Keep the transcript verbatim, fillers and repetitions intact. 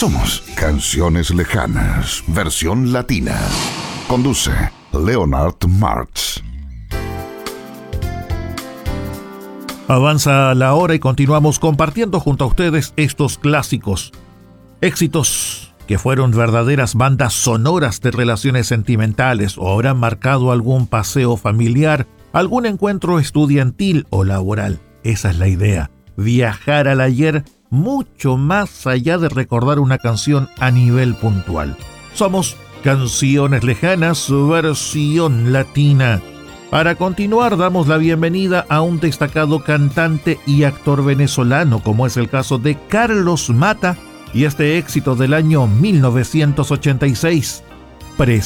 Somos Canciones Lejanas, versión latina. Conduce Leonard Martz. Avanza la hora y continuamos compartiendo junto a ustedes estos clásicos. Éxitos que fueron verdaderas bandas sonoras de relaciones sentimentales o habrán marcado algún paseo familiar, algún encuentro estudiantil o laboral. Esa es la idea, viajar al ayer mucho más allá de recordar una canción a nivel puntual. Somos Canciones Lejanas, versión latina. Para continuar, damos la bienvenida a un destacado cantante y actor venezolano, como es el caso de Carlos Mata, y este éxito del año mil novecientos ochenta y seis,